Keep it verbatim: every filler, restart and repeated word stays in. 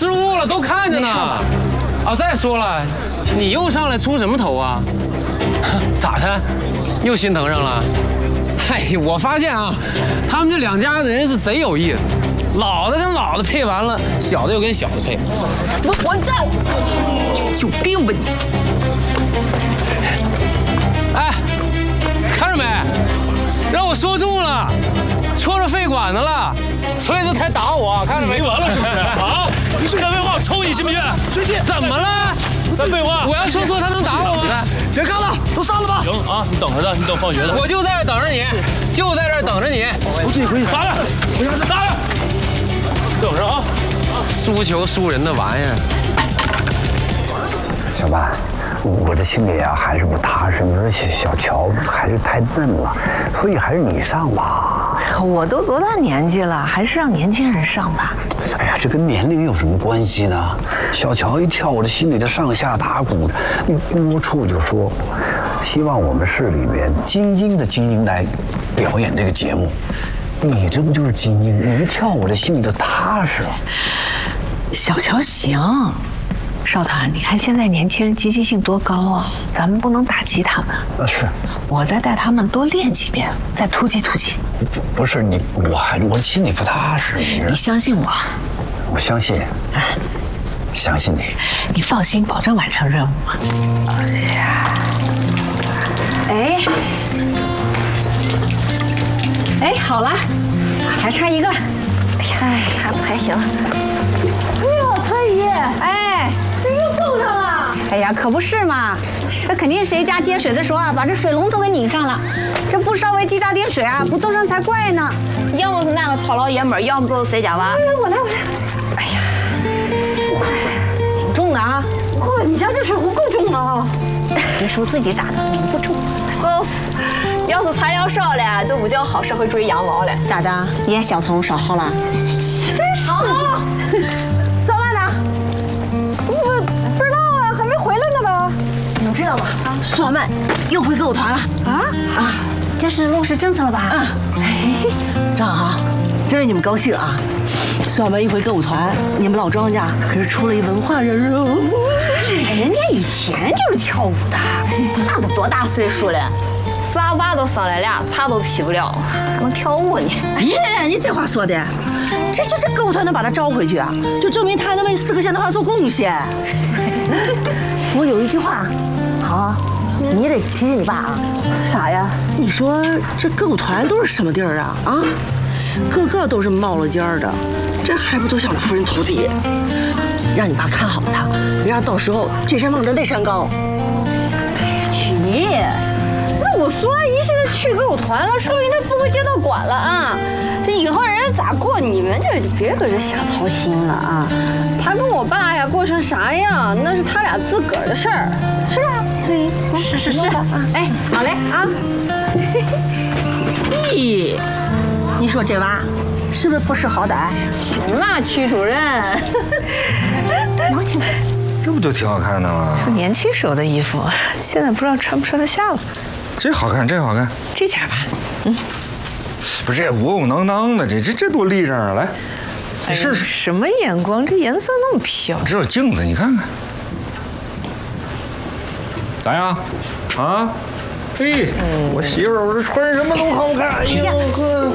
失误了，都看着呢。啊，再说了，你又上来出什么头啊？咋的？又心疼上了？嘿，我发现啊，他们这两家子人是贼有意思，老的跟老的配完了，小的又跟小的配。 我混蛋！有病吧你！ 哎，看着没？让我说中了，戳着肺管子了，所以这才打我，看着没？ 没完了是不是？啊！再废话，我抽你信不信？ 怎么了？ 再废话！ 我要说错，他能打我吗？ 别看了，都散了吧。 行啊，你等着的，你等放学的。 我就在这等着你，就在这等着你。 我自己回去撒着，撒着，等着啊！ 输球输人的玩意儿。 小曼，我这心里啊还是不踏实。你说小小乔还是太嫩了，所以还是你上吧。 我都多大年纪了，还是让年轻人上吧。 哎呀，这跟年龄有什么关系呢？小乔一跳，我这心里就上下打鼓。你多处就说，希望我们市里面精英的精英来表演这个节目。你这不就是精英？你一跳，我这心里就踏实了。 小乔行。少团，你看现在年轻人积极性多高啊！咱们不能打击他们。 啊，是。 我再带他们多练几遍，再突击突击。 不，不是你，我还我的心里不踏实。你, 你相信我。 我相信。哎，相信你。 你放心，保证完成任务。哎呀， 哎，哎，好了，还差一个。哎呀，还不还行。哎呦，可以！哎，这又够上了。哎呀，可不是嘛，这肯定谁家接水的时候啊，把这水龙头给拧上了。这不稍微滴答点水啊，不冻上才怪呢。 要么是那个糙老爷们儿，要么就是谁家娃。 哎，我来，我来。哎呀，挺重的啊！嚯，你家这水壶够重的啊！别说自己打的，你不重。 够，要是材料少了，就不叫好社会主义羊毛了。 咋的？你也小葱少好了？真是。好， 小曼呢？ 我不知道啊，还没回来呢吧？ 你们知道吗？啊，索曼又回歌舞团了。 啊啊！这是落实政策了吧？ 嗯。哎，正好，真为你们高兴啊！索曼一回歌舞团，你们老庄家可是出了一文化人哦。 哎，人家以前就是跳舞的， 那都多大岁数了？仨娃都生了俩，茶都劈不了，还能跳舞呢？ 耶，你这话说的，这这这歌舞团能把他招回去啊，就证明他还能为四个县的话做贡献。我有一句话，好，你也得提醒你爸啊。 啥呀？ 你说这歌舞团都是什么地儿啊？啊，个个都是冒了尖儿的，这还不都想出人头地？让你爸看好他，别让到时候这山望着那山高。 哎呀，曲妮，那我苏阿姨现在去歌舞团了，说明她不会接到管了啊。这以后人家咋过，你们就别搁这瞎操心了啊。她跟我爸呀过成啥样，那是他俩自个儿的事儿，是吧？对， 是是是。 哎，好嘞啊。 咦，你说这娃是不是不识好歹？ 行了，曲主任， 拿起来。 这不就挺好看的吗？ 年轻时候的衣服，现在不知道穿不穿得下了。 这好看，这好看。 这件吧，嗯， 不是这鼓鼓囊囊的，这这这多立正啊！来，你试试。 什么眼光？这颜色那么飘。 这有镜子，你看看，咋样？啊？嘿，我媳妇儿，我这穿什么都好看。哎呦呵。